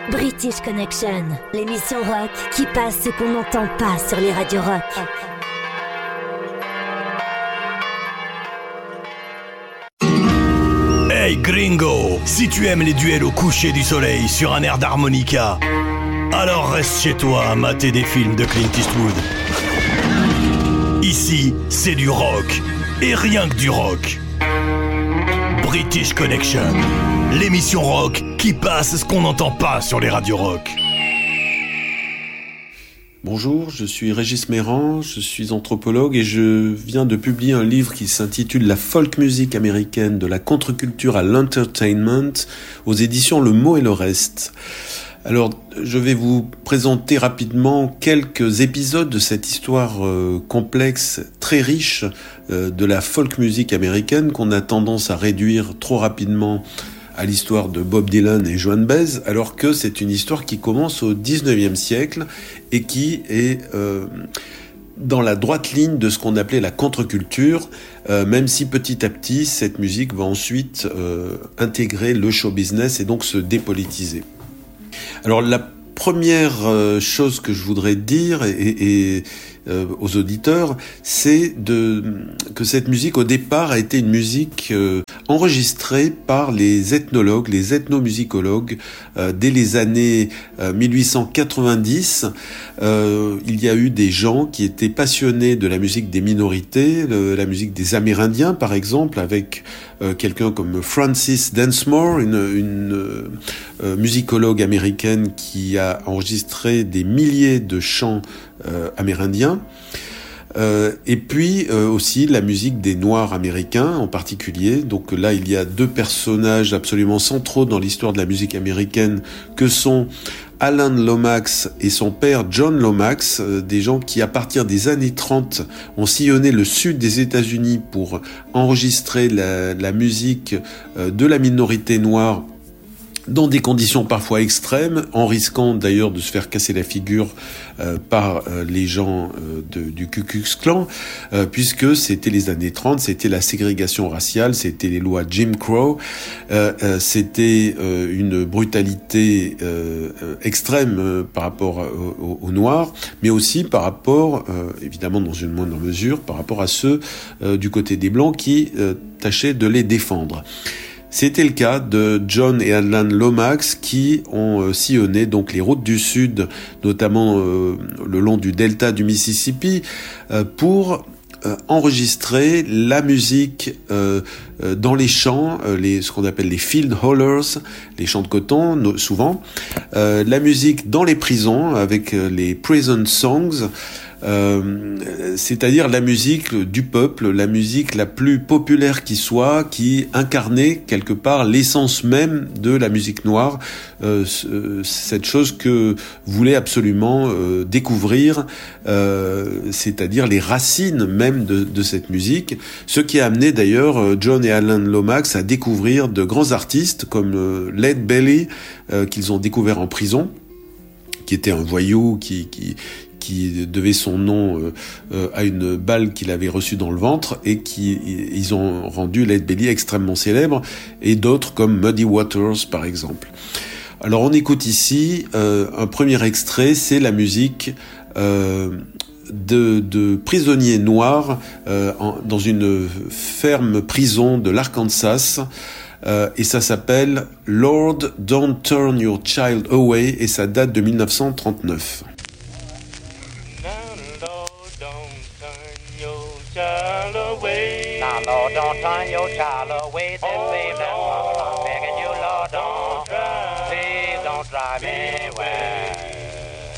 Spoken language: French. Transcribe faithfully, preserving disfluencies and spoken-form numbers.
British Connection, l'émission rock qui passe ce qu'on n'entend pas sur les radios rock. Hey gringo, si tu aimes les duels au coucher du soleil sur un air d'harmonica, alors reste chez toi à mater des films de Clint Eastwood. Ici, c'est du rock, et rien que du rock. British Connection, l'émission rock qui passe ce qu'on n'entend pas sur les radios rock. Bonjour, je suis Régis Méran, je suis anthropologue et je viens de publier un livre qui s'intitule « La folk music américaine, de la contre-culture à l'entertainment » aux éditions Le Mot et le Reste. Alors, je vais vous présenter rapidement quelques épisodes de cette histoire euh, complexe, très riche euh, de la folk music américaine qu'on a tendance à réduire trop rapidement à l'histoire de Bob Dylan et Joan Baez, alors que c'est une histoire qui commence au dix-neuvième siècle et qui est euh, dans la droite ligne de ce qu'on appelait la contre-culture, euh, même si petit à petit, cette musique va ensuite euh, intégrer le show business et donc se dépolitiser. Alors la première euh, chose que je voudrais dire et, et, euh, aux auditeurs, c'est de, que cette musique au départ a été une musique euh, enregistrée par les ethnologues, les ethnomusicologues euh, dès les années euh, mille huit cent quatre-vingt-dix. Euh, il y a eu des gens qui étaient passionnés de la musique des minorités, le, la musique des Amérindiens par exemple, avec euh, quelqu'un comme Frances Densmore, une, une euh, musicologue américaine qui a enregistré des milliers de chants euh, amérindiens. Euh, et puis euh, aussi la musique des Noirs américains en particulier. Donc là, il y a deux personnages absolument centraux dans l'histoire de la musique américaine que sont Alan Lomax et son père John Lomax, euh, des gens qui à partir des années trente ont sillonné le sud des États-Unis pour enregistrer la, la musique euh, de la minorité noire dans des conditions parfois extrêmes, en risquant d'ailleurs de se faire casser la figure euh, par euh, les gens euh, de, du Ku Klux Klan, euh, puisque c'était les années trente, c'était la ségrégation raciale, c'était les lois Jim Crow, euh, euh, c'était euh, une brutalité euh, euh, extrême euh, par rapport aux, aux Noirs, mais aussi par rapport, euh, évidemment dans une moindre mesure, par rapport à ceux euh, du côté des Blancs qui euh, tâchaient de les défendre. C'était le cas de John et Alan Lomax qui ont euh, sillonné donc les routes du Sud, notamment euh, le long du delta du Mississippi, euh, pour euh, enregistrer la musique euh, euh, dans les champs, euh, les, ce qu'on appelle les field hollers, les champs de coton no, souvent, euh, la musique dans les prisons avec euh, les prison songs. Euh, c'est-à-dire la musique du peuple, la musique la plus populaire qui soit, qui incarnait quelque part l'essence même de la musique noire, euh, cette chose que voulait absolument euh, découvrir, euh, c'est-à-dire les racines même de, de cette musique, ce qui a amené d'ailleurs John et Alan Lomax à découvrir de grands artistes comme euh, Lead Belly, euh, qu'ils ont découvert en prison, qui était un voyou qui, qui qui devait son nom euh, euh, à une balle qu'il avait reçue dans le ventre et qui ils ont rendu Lead Belly extrêmement célèbre, et d'autres comme Muddy Waters par exemple. Alors on écoute ici euh, un premier extrait, c'est la musique euh, de, de prisonniers noirs euh, en, dans une ferme prison de l'Arkansas. Euh, et ça s'appelle Lord, Don't Turn Your Child Away et ça date de dix-neuf cent trente-neuf. Now, Lord, don't turn your child away. This oh, babe, that's what I'm begging you, Lord, don't. Please don't drive me away.